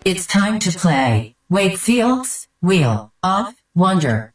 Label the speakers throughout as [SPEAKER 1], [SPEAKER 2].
[SPEAKER 1] It's time to play Wakefield's Wheel of Wonder.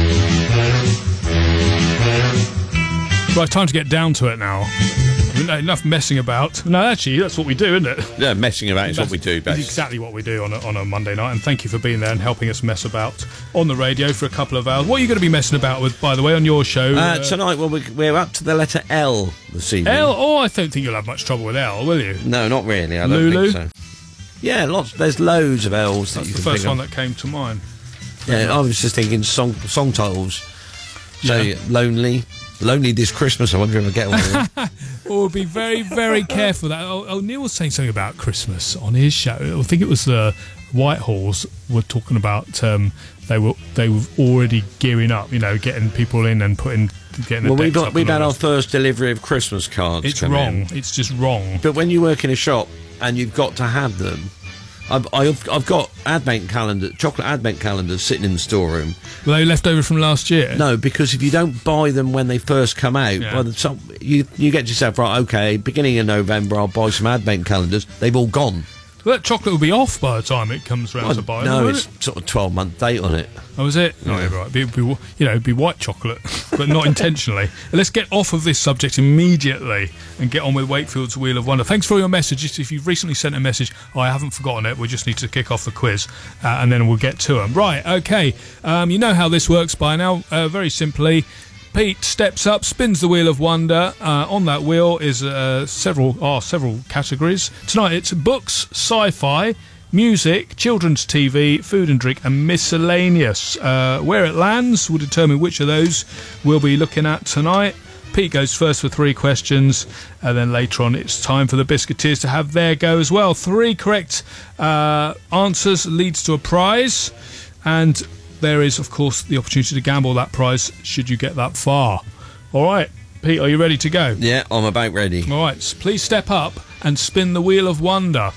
[SPEAKER 2] Right, time to get down to it now. Enough messing about. No, actually, that's what we do, isn't it?
[SPEAKER 3] Yeah, messing about is what we do best.
[SPEAKER 2] It's exactly what we do on a Monday night, and thank you for being there and helping us mess about on the radio for a couple of hours. What are you going to be messing about with, by the way, on your show?
[SPEAKER 3] Tonight, well, we're up to the letter L this evening.
[SPEAKER 2] L? Oh, I don't think you'll have much trouble with L, will you?
[SPEAKER 3] No, not really. I don't
[SPEAKER 2] Lulu?
[SPEAKER 3] think so. Yeah, lots. There's loads of L's that
[SPEAKER 2] That's
[SPEAKER 3] you
[SPEAKER 2] the
[SPEAKER 3] can
[SPEAKER 2] first
[SPEAKER 3] pick
[SPEAKER 2] one
[SPEAKER 3] up.
[SPEAKER 2] that came to mind.
[SPEAKER 3] Yeah, I was just thinking song titles. So,
[SPEAKER 2] Yeah.
[SPEAKER 3] Lonely this Christmas. I wonder if I get one of them.
[SPEAKER 2] We'll be very, very careful. That Neil was saying something about Christmas on his show. I think it was the Whitehalls were talking about they were already gearing up, getting people in and getting the
[SPEAKER 3] Well,
[SPEAKER 2] decks up
[SPEAKER 3] we've
[SPEAKER 2] and
[SPEAKER 3] had
[SPEAKER 2] all
[SPEAKER 3] our
[SPEAKER 2] that.
[SPEAKER 3] first delivery of Christmas cards.
[SPEAKER 2] It's
[SPEAKER 3] come
[SPEAKER 2] wrong.
[SPEAKER 3] in.
[SPEAKER 2] It's just wrong.
[SPEAKER 3] But when you work in a shop and you've got to have them, I've got chocolate advent calendars sitting in the storeroom.
[SPEAKER 2] Were they left over from last year?
[SPEAKER 3] No, because if you don't buy them when they first come out,
[SPEAKER 2] Yeah.
[SPEAKER 3] by the time you get yourself, right, okay, beginning of November I'll buy some advent calendars. They've all gone.
[SPEAKER 2] Well, that chocolate will be off by the time it comes round to buy.
[SPEAKER 3] No,
[SPEAKER 2] won't
[SPEAKER 3] it's
[SPEAKER 2] it?
[SPEAKER 3] sort of 12-month date on it.
[SPEAKER 2] Oh, is it?
[SPEAKER 3] Yeah.
[SPEAKER 2] Oh, right. It'd be white chocolate, but not intentionally. Let's get off of this subject immediately and get on with Wakefield's Wheel of Wonder. Thanks for your messages. If you've recently sent a message, I haven't forgotten it. We just need to kick off the quiz, and then we'll get to them. Right, okay. You know how this works by now. Very simply, Pete steps up, spins the Wheel of Wonder. On that wheel is several categories. Tonight it's books, sci-fi, music, children's TV, food and drink, and miscellaneous. Where it lands will determine which of those we'll be looking at tonight. Pete goes first for 3 questions, and then later on it's time for the Biscuiteers to have their go as well. 3 correct answers leads to a prize, and there is, of course, the opportunity to gamble that prize should you get that far. All right, Pete, are you ready to go?
[SPEAKER 3] Yeah, I'm about ready.
[SPEAKER 2] All right, please step up and spin the Wheel of Wonder.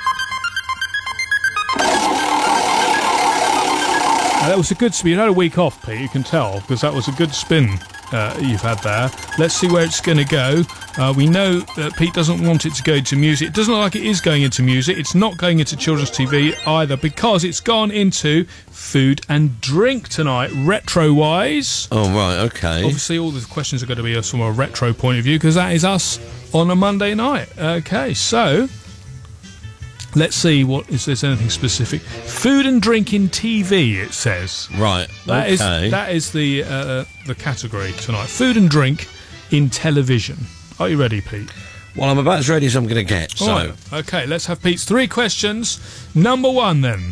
[SPEAKER 2] That was a good spin. You had a week off, Pete, you can tell, because that was a good spin you've had there. Let's see where it's going to go. We know that Pete doesn't want it to go into music. It doesn't look like it is going into music. It's not going into children's TV either, because it's gone into food and drink tonight, retro-wise.
[SPEAKER 3] Oh, right, okay.
[SPEAKER 2] Obviously, all the questions are going to be from a retro point of view, because that is us on a Monday night. Okay, so let's see if there's anything specific. Food and drink in TV, it says.
[SPEAKER 3] Right,
[SPEAKER 2] That
[SPEAKER 3] okay.
[SPEAKER 2] is the category tonight. Food and drink in television. Are you ready, Pete?
[SPEAKER 3] Well, I'm about as ready as I'm going to get, so...
[SPEAKER 2] All right. Okay, let's have Pete's 3 questions. Number 1, then.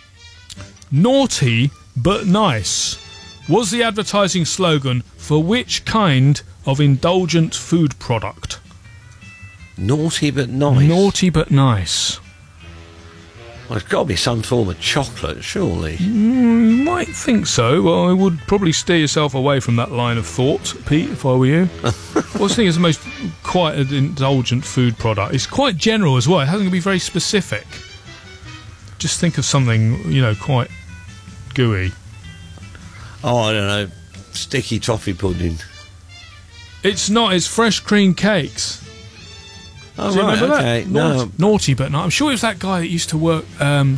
[SPEAKER 2] Naughty but nice was the advertising slogan for which kind of indulgent food product?
[SPEAKER 3] Naughty but nice.
[SPEAKER 2] Naughty but nice.
[SPEAKER 3] Well, it's got to be some form of chocolate, surely.
[SPEAKER 2] Might think so. Well, I would probably steer yourself away from that line of thought, Pete, if I were you. What's the thing is the most quite an indulgent food product? It's quite general as well. It hasn't to be very specific. Just think of something, quite gooey.
[SPEAKER 3] Oh, I don't know. Sticky toffee pudding.
[SPEAKER 2] It's not. It's fresh cream cakes.
[SPEAKER 3] Oh,
[SPEAKER 2] Do you
[SPEAKER 3] right,
[SPEAKER 2] remember
[SPEAKER 3] okay.
[SPEAKER 2] that?
[SPEAKER 3] No.
[SPEAKER 2] Naughty but nice. I'm sure it was that guy that used to work...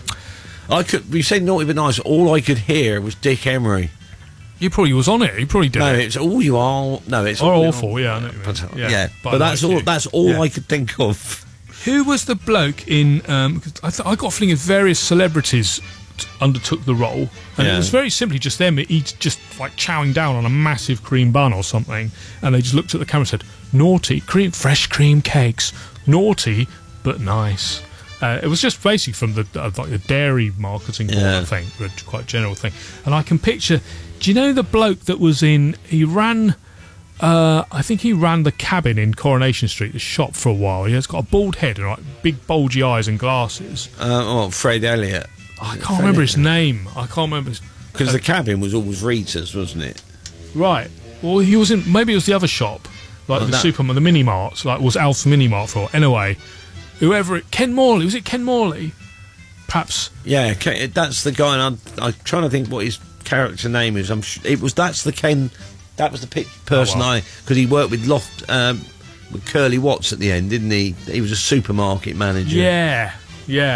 [SPEAKER 3] You said naughty but nice. All I could hear was Dick Emery.
[SPEAKER 2] he probably was on it. He probably did
[SPEAKER 3] No,
[SPEAKER 2] it.
[SPEAKER 3] it's all you are. No, it's
[SPEAKER 2] Or
[SPEAKER 3] all you
[SPEAKER 2] awful,
[SPEAKER 3] are.
[SPEAKER 2] yeah, I know what you mean.
[SPEAKER 3] But,
[SPEAKER 2] Yeah,
[SPEAKER 3] but
[SPEAKER 2] but
[SPEAKER 3] that's
[SPEAKER 2] like
[SPEAKER 3] all.
[SPEAKER 2] you.
[SPEAKER 3] That's all
[SPEAKER 2] Yeah.
[SPEAKER 3] I could think of.
[SPEAKER 2] Who was the bloke in... 'cause I got a feeling of various celebrities undertook the role, and it
[SPEAKER 3] Yeah.
[SPEAKER 2] was very simply just them just like chowing down on a massive cream bun or something, and they just looked at the camera and said, naughty, fresh cream cakes, naughty but nice. It was just basically from the dairy marketing board, I think, a quite general thing. And I can picture, do you know the bloke that was in, he ran... I think he ran the Cabin in Coronation Street, the shop, for a while. He's got a bald head and big bulgy eyes and glasses.
[SPEAKER 3] Fred Elliott.
[SPEAKER 2] I can't remember his name. I can't remember his...
[SPEAKER 3] Because the Cabin was always Rita's, wasn't it?
[SPEAKER 2] Right. Well, he was in... Maybe it was the other shop. Like the Superman, the mini-marts. Like, was Alf's mini-mart for... Anyway, whoever... Ken Morley. Was it Ken Morley? Perhaps...
[SPEAKER 3] Yeah, that's the guy, and I'm trying to think what his character name is. That's the Ken... That was the person because he worked with Loft... with Curly Watts at the end, didn't he? He was a supermarket manager.
[SPEAKER 2] Yeah.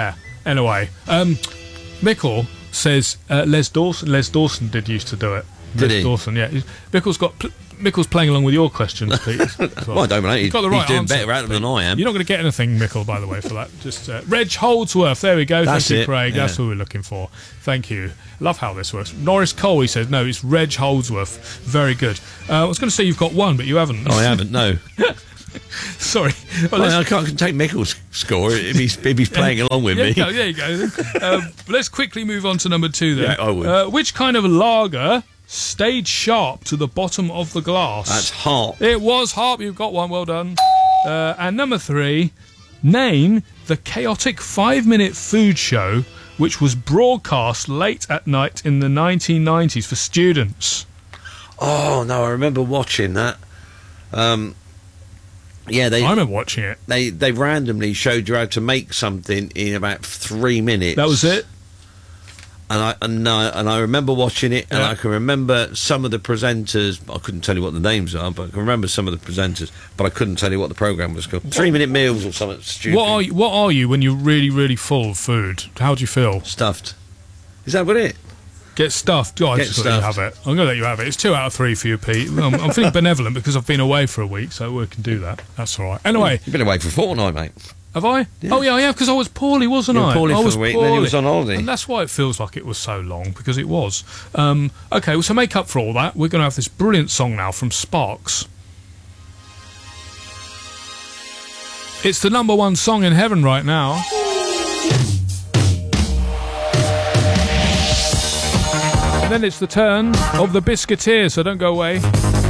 [SPEAKER 2] Anyway, Mickle says Les Dawson. Les Dawson used to do it.
[SPEAKER 3] Did
[SPEAKER 2] Les
[SPEAKER 3] he?
[SPEAKER 2] Dawson, yeah. Mickle's playing along with your questions, Pete.
[SPEAKER 3] Well, I don't know. He's
[SPEAKER 2] got the right
[SPEAKER 3] doing
[SPEAKER 2] answer,
[SPEAKER 3] better at them than I am.
[SPEAKER 2] You're not going to get anything, Mickle, by the way, for that. Just Reg Holdsworth. There we go.
[SPEAKER 3] That's
[SPEAKER 2] Thank you,
[SPEAKER 3] it,
[SPEAKER 2] Craig.
[SPEAKER 3] yeah.
[SPEAKER 2] That's what we're looking for. Thank you. Love how this works. Norris Cole, he says, no, it's Reg Holdsworth. Very good. I was going to say you've got one, but you haven't.
[SPEAKER 3] I haven't, no.
[SPEAKER 2] Sorry. Well,
[SPEAKER 3] Well, I can't take Mickle's score if he's playing along with me.
[SPEAKER 2] there you go. Let's quickly move on to number 2 then.
[SPEAKER 3] Yeah, I would.
[SPEAKER 2] Which kind of lager stayed sharp to the bottom of the glass?
[SPEAKER 3] That's hot.
[SPEAKER 2] It was harp. You've got one. Well done. And number 3, name the chaotic 5-minute food show which was broadcast late at night in the 1990s for students.
[SPEAKER 3] Oh, no, I remember watching that. Yeah,
[SPEAKER 2] I remember watching it.
[SPEAKER 3] they randomly showed you how to make something in about 3 minutes.
[SPEAKER 2] That was it.
[SPEAKER 3] And I remember watching it, and
[SPEAKER 2] Yeah.
[SPEAKER 3] I can remember some of the presenters. I couldn't tell you what the names are, but I can remember some of the presenters. But I couldn't tell you what the program was called. 3-minute meals or something stupid.
[SPEAKER 2] What are you when you're really, really full of food? How do you feel?
[SPEAKER 3] Stuffed. Is that what it?
[SPEAKER 2] Get stuffed. Oh, I
[SPEAKER 3] Get
[SPEAKER 2] just let you
[SPEAKER 3] stuffed.
[SPEAKER 2] have it. I'm going to let you have it. It's 2 out of 3 for you, Pete. I'm feeling benevolent because I've been away for a week, so we can do that. That's all right. Anyway,
[SPEAKER 3] You've been away for a fortnight, mate.
[SPEAKER 2] have I?
[SPEAKER 3] Yeah.
[SPEAKER 2] Oh, yeah, I have, because I was poorly, wasn't
[SPEAKER 3] You were
[SPEAKER 2] I?
[SPEAKER 3] poorly
[SPEAKER 2] I
[SPEAKER 3] for
[SPEAKER 2] was
[SPEAKER 3] a week, and then you was on holiday.
[SPEAKER 2] And that's why it feels like it was so long, because it was. Okay, well, to make up for all that, we're going to have this brilliant song now from Sparks. It's the number 1 song in heaven right now. And then it's the turn of the Biscuiteers, so don't go away.